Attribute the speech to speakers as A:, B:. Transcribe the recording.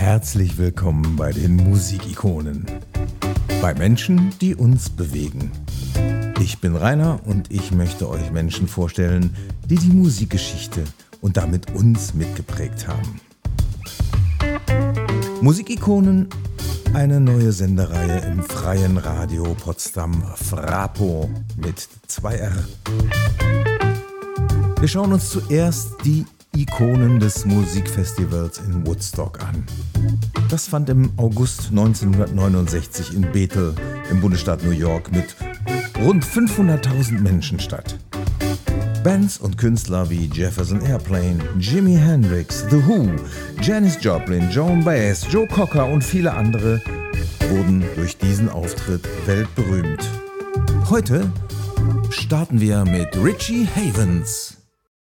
A: Herzlich willkommen bei den Musikikonen. Bei Menschen, die uns bewegen. Ich bin Rainer und ich möchte euch Menschen vorstellen, die die Musikgeschichte und damit uns mitgeprägt haben. Musikikonen, eine neue Sendereihe im freien Radio Potsdam Frapo mit 2R. Wir schauen uns zuerst die Ikonen des Musikfestivals in Woodstock an. Das fand im August 1969 in Bethel im Bundesstaat New York mit rund 500.000 Menschen statt. Bands und Künstler wie Jefferson Airplane, Jimi Hendrix, The Who, Janis Joplin, Joan Baez, Joe Cocker und viele andere wurden durch diesen Auftritt weltberühmt. Heute starten wir mit Richie Havens.